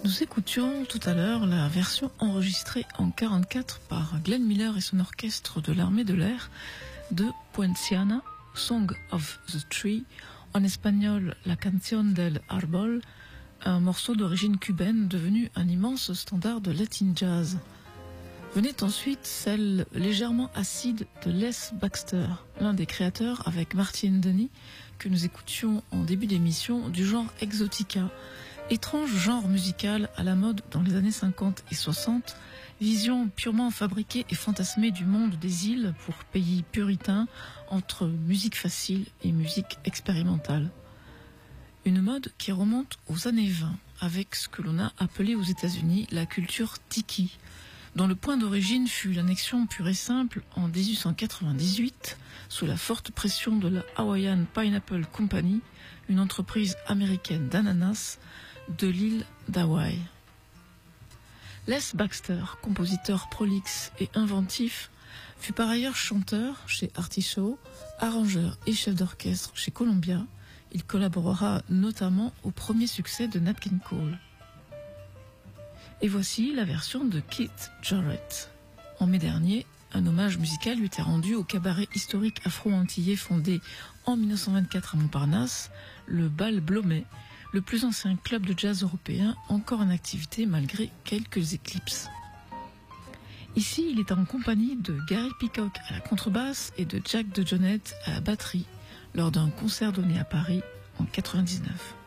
Nous écoutions tout à l'heure la version enregistrée en 1944 par Glenn Miller et son orchestre de l'armée de l'air de Poinciana, Song of the Tree, en espagnol La Canción del Árbol, un morceau d'origine cubaine devenu un immense standard de latin jazz. Venait ensuite celle légèrement acide de Les Baxter, l'un des créateurs avec Martin Denny, que nous écoutions en début d'émission, du genre exotica, étrange genre musical à la mode dans les années 50 et 60, vision purement fabriquée et fantasmée du monde des îles pour pays puritains entre musique facile et musique expérimentale. Une mode qui remonte aux années 20 avec ce que l'on a appelé aux États-Unis la culture tiki, dont le point d'origine fut l'annexion pure et simple en 1898 sous la forte pression de la Hawaiian Pineapple Company, une entreprise américaine d'ananas de l'île d'Hawaï. Les Baxter, compositeur prolixe et inventif, fut par ailleurs chanteur chez Artie Shaw, arrangeur et chef d'orchestre chez Columbia. Il collaborera notamment au premier succès de Nat King Cole. Et voici la version de Keith Jarrett. En mai dernier, un hommage musical lui était rendu au cabaret historique afro-antillais fondé en 1924 à Montparnasse, le Bal Blomet, le plus ancien club de jazz européen encore en activité malgré quelques éclipses. Ici, il est en compagnie de Gary Peacock à la contrebasse et de Jack DeJohnette à la batterie lors d'un concert donné à Paris en 1999.